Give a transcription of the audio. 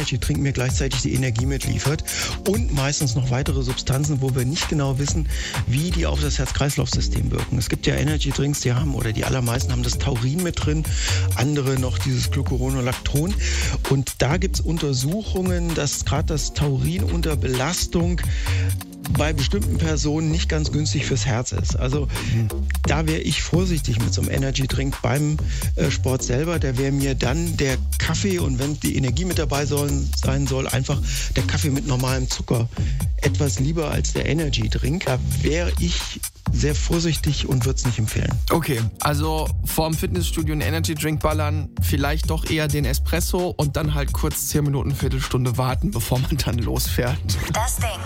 Energy Drink mir gleichzeitig die Energie mitliefert und meistens noch weitere Substanzen, wo wir nicht genau wissen, wie die auf das Herz-Kreislauf-System wirken. Es gibt ja Energy Drinks, die allermeisten haben das Taurin mit drin, andere noch dieses Glucuronolacton. Und da gibt es Untersuchungen, dass gerade das Taurin unter Belastung bei bestimmten Personen nicht ganz günstig fürs Herz ist. Also da wäre ich vorsichtig mit so einem Energy-Drink beim Sport selber. Da wäre mir dann der Kaffee, und wenn die Energie mit dabei sein soll, einfach der Kaffee mit normalem Zucker etwas lieber als der Energy-Drink. Da wäre ich sehr vorsichtig und würde es nicht empfehlen. Okay, also vorm Fitnessstudio einen Energy-Drink ballern, vielleicht doch eher den Espresso und dann halt kurz 10 Minuten, Viertelstunde warten, bevor man dann losfährt. Das Ding.